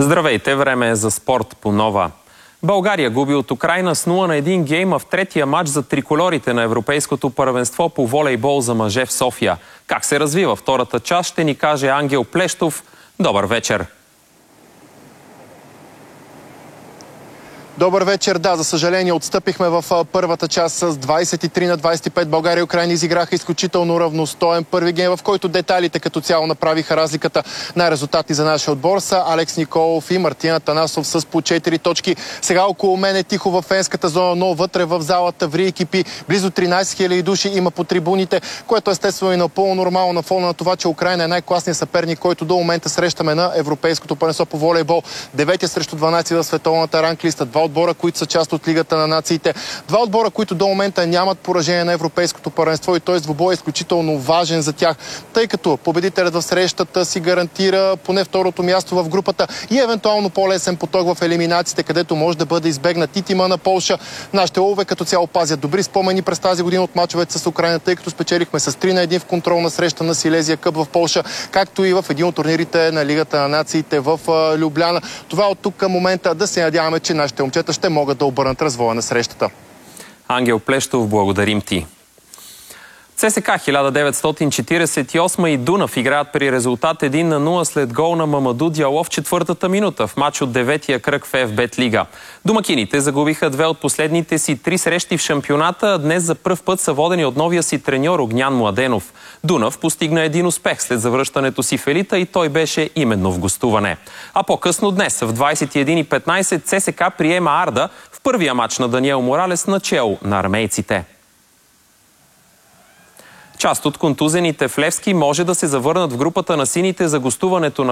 Здравейте, време е за спорт по Нова. България губи от Украйна с 0-1 гейма в третия матч за триколорите на Европейското първенство по волейбол за мъже в София. Как се развива втората част, ще ни каже Ангел Плещов. Добър вечер! Добър вечер. Да, за съжаление отстъпихме в първата част с 23-25. България и Украйна изиграха изключително равностоен първи гейм, в който детайлите като цяло направиха разликата. Най-резултати за нашия отбор са Алекс Николов и Мартин Атанасов с по 4 точки. Сега около мен е тихо във фенската зона, но вътре в залата ври екипи. Близо 13 000 души има по трибуните, което естествено е напълно нормално на фона на това, че Украйна е най-класният съперник, който до момента срещаме на Европейското първенство по волейбол. 9 срещу 12 в световната ранглиста. Два отбора, които са част от Лигата на нациите. Два отбора, които до момента нямат поражение на Европейското първенство и т.е. двубой е изключително важен за тях, тъй като победителят в срещата си гарантира поне второто място в групата и евентуално по-лесен поток в елиминациите, където може да бъде избегнат и тима на Полша. Нашите лъвове като цяло пазят добри спомени през тази година от мачовете с Украйна, тъй като спечелихме с 3-1 в контролна среща на Силезия Къп в Полша, както и в един от турнирите на Лигата на нациите в Любляна. Това от тук към момента, да се надяваме, че нашите момчета ще могат да обърнат развоя на срещата. Ангел Плещов, благодарим ти. ЦСКА 1948 и Дунав играят при резултат 1-0 след гол на Мамаду Дяло в четвъртата минута в матч от 9-я кръг в ФБ Лига. Домакините загубиха 2 от последните си 3 срещи в шампионата, а днес за пръв път са водени от новия си треньор Огнян Младенов. Дунав постигна един успех след завръщането си в елита и той беше именно в гостуване. А по-късно днес в 21:15 ЦСКА приема Арда в първия матч на Даниел Моралес начело на армейците. Част от контузените в Левски може да се завърнат в групата на сините за гостуването на